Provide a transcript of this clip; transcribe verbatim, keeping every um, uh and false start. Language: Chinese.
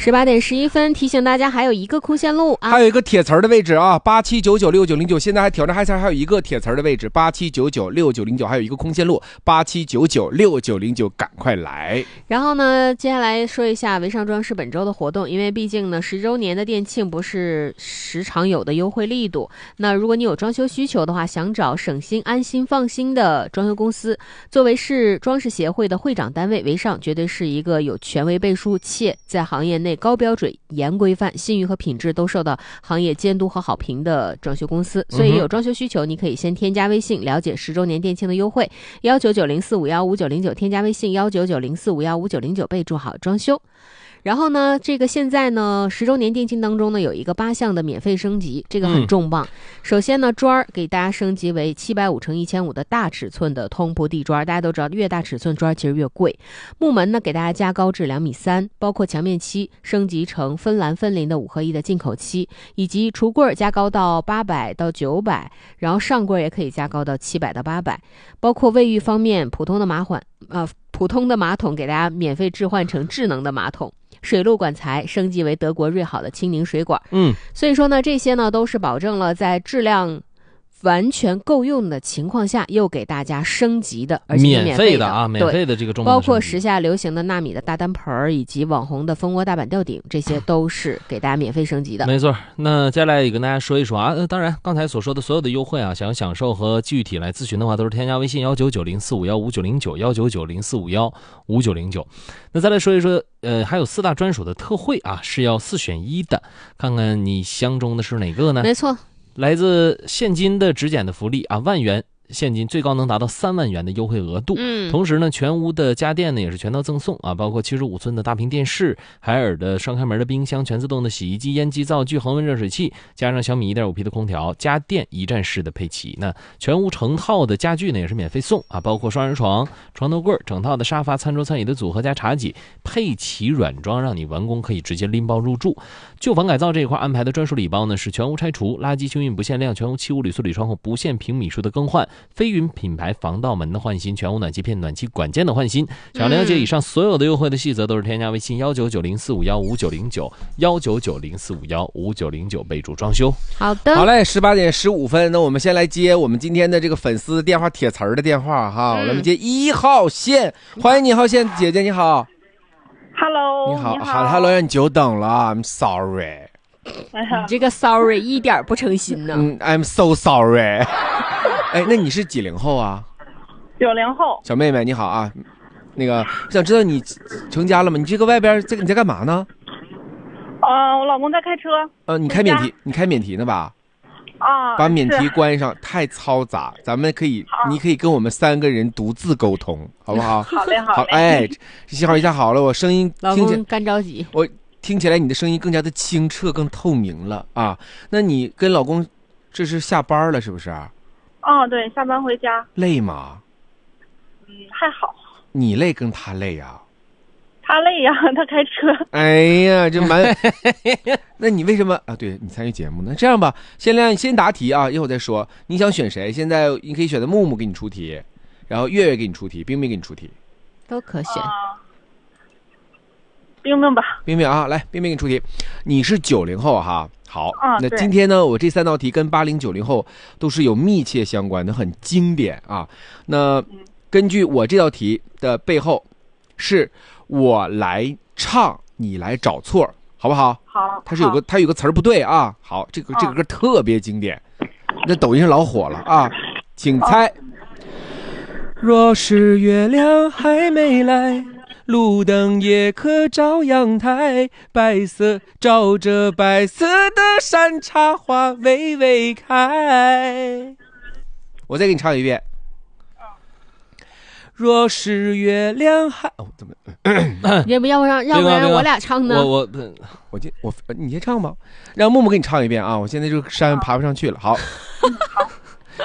十八点十一分，提醒大家还有一个空线路啊， 还有一个铁词儿的位置啊，八七九九六九零九，现在还挑战还还有一个铁词儿的位置，八七九九六九零九，还有一个空线路，八七九九六九零九，赶快来。 然后呢，接下来说一下维尚装饰本周的活动，因为毕竟呢十周年的店庆不是时常有的优惠力度。那如果你有装修需求的话，想找省心、安心、放心的装修公司，作为市装饰协会的会长单位，维尚绝对是一个有权威背书且在行业内高标准、严规范、信誉和品质都受到行业监督和好评的装修公司。所以有装修需求，你可以先添加微信了解十周年店庆的优惠，幺九九零四五幺五九零九，添加微信幺九九零四五幺五九零九，备注好装修。然后呢，这个现在呢，十周年店庆当中呢，有一个八项的免费升级，这个很重磅。嗯、首先呢，砖儿给大家升级为七百五乘一千五的大尺寸的通铺地砖，大家都知道，越大尺寸砖其实越贵。木门呢，给大家加高至两米三，包括墙面漆升级成芬兰芬林的五合一的进口漆，以及橱柜加高到八百到九百，然后上柜也可以加高到七百到八百，包括卫浴方面，普通的马桶呃普通的马桶给大家免费置换成智能的马桶。水路管材升级为德国瑞好的清凝水管，嗯，所以说呢，这些呢都是保证了在质量完全够用的情况下，又给大家升级的，而且免费的， 免费的啊，免费的这个重磅， 包括时下流行的纳米的大单盆儿，以及网红的蜂窝大板吊顶，这些都是给大家免费升级的。 没错，那接下来也跟大家说一说啊，呃、当然刚才所说的所有的优惠啊，想要享受和具体来咨询的话，都是添加微信幺九九零四五幺五九零九幺九九零四五幺五九零九。那再来说一说，呃，还有四大专属的特惠啊，是要四选一的，看看你相中的是哪个呢？ 没错。 来自现金的质检的福利啊，万元现金最高能达到三万元的优惠额度。嗯，同时呢，全屋的家电呢也是全都赠送啊，包括七十五寸的大屏电视、海尔的双开门的冰箱、全自动的洗衣机、烟机灶具、恒温热水器，加上小米 一点五 P 的空调，家电一站式的配齐。那全屋成套的家具呢也是免费送啊，包括双人床、床头柜、整套的沙发、餐桌餐椅的组合加茶几，配齐软装，让你完工可以直接拎包入住。旧房改造这一块安排的专属礼包呢是全屋拆除、垃圾清运不限量、全屋漆屋铝塑铝窗户不限平米数的更换、飞云品牌防盗门的换新、全屋暖气片、暖气管件的换新。想了解以上所有的优惠的细则，都是添加微信幺九九零四五幺五九零九幺九九零四五幺五九零九，备注装修。 好的， 好嘞，十八点十五分，那我们先来接我们今天的这个粉丝电话铁词儿的电话哈，嗯、我们接一号线，欢迎你，一号线姐姐，你好。 Hello， 你好，好 ，Hello， 让你久等了 ，I'm sorry。 你这个 sorry 一点不诚心呢。 嗯 ，I'm so sorry。哎，那你是几零后啊？ 九零后。 小妹妹你好啊，那个我想知道你成家了吗？你这个外边这个你在干嘛呢？ 呃，我老公在开车。 呃，你开免提，你开免提呢吧？ 啊， 把免提关上，太嘈杂。咱们可以，你可以跟我们三个人独自沟通，好不好？ 好嘞，好嘞。 好，哎，信号一下好了，我声音听起来干着急， 我听起来你的声音更加的清澈、更透明了啊。那你跟老公这是下班了是不是？ 哦，对，下班回家。 累吗？ 嗯，还好。你累跟他累呀、啊？ 他累呀，他开车。 哎呀，这蛮……那你为什么啊？对你参与节目呢？这样吧，先来先答题啊，一会儿再说。你想选谁？现在你可以选择木木给你出题，然后月月给你出题，冰冰给你出题， 都可选。 啊、冰冰吧， 冰冰啊，来，冰冰给你出题。你是九零后哈，好， 啊、 那今天呢，我这三道题跟八零九零后都是有密切相关的，很经典啊。那根据我这道题的背后，是我来唱，你来找错，好不好？ 好。 它是有个它有个词儿不对啊。好，这个这个歌特别经典，那抖音上老火了啊，请猜。若是月亮还没来，路灯也可照阳台，白色照着白色的山茶花微微开。我再给你唱一遍。若是月亮还哦，怎么？ 要不要不让，要不然我俩唱呢？ 我我我我你先唱吧，让木木给你唱一遍啊！我现在这个山爬不上去了。好， 好。